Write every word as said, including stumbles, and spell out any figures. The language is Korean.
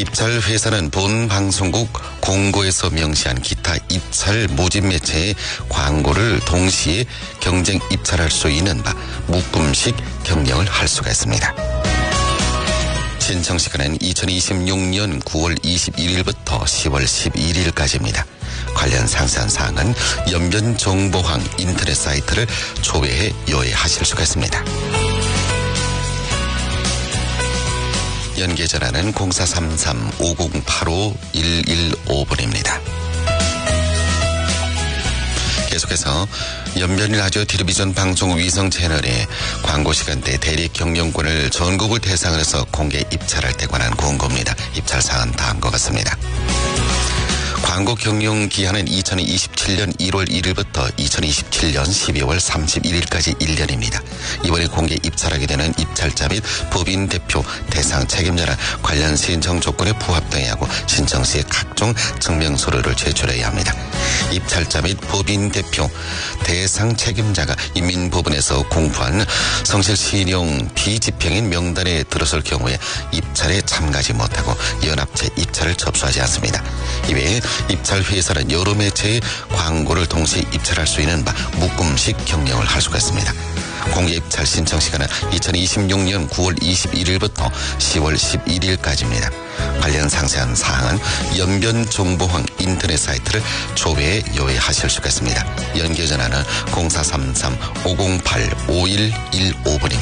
입찰 회사는 본 방송국 공고에서 명시한 기타 입찰 모집 매체의 광고를 동시에 경쟁 입찰할 수 있는 바 묶음식 경영을 할 수가 있습니다. 신청 시간은 이천이십육 년 구월 이십일일부터 시월 십일일까지입니다. 관련 상세한 사항은 연변정보항 인터넷 사이트를 조회해 요회하실 수가 있습니다. 연계 전화는 공사삼삼 오공팔오 일일오번입니다. 계속해서 연변 라디오 텔레비전 방송 위성 채널의 광고 시간대 대리 경영권을 전국을 대상으로 해서 공개 입찰할 때 관한 공고입니다. 입찰 사항은 다음과 같습니다. 광고 경영 기한은 이천이십칠 년 일월 일일부터 이천이십칠 년 십이월 삼십일일까지 일 년입니다. 이번에 공개 입찰하게 되는 입찰자 및 법인 대표, 대상 책임자는 관련 신청 조건에 부합되어야 하고 신청 시에 각종 증명서류를 제출해야 합니다. 입찰자 및 법인 대표, 대상 책임자가 인민법원에서 공부한 성실신용 비집행인 명단에 들어설 경우에 입찰에 참가하지 못하고 연합체 입찰을 접수하지 않습니다. 이외에 입찰 회사는 여러 매체의 광고를 동시에 입찰할 수 있는 바 묶음식 경영을 할 수가 있습니다. 공개 입찰 신청 시간은 이천이십육 년 구월 이십일일부터 시월 십일일까지입니다. 관련 상세한 사항은 연변정보항 인터넷 사이트를 조회해 요회하실 수가 있습니다. 연계 전화는 공사삼삼 오공팔 오일일오번입니다.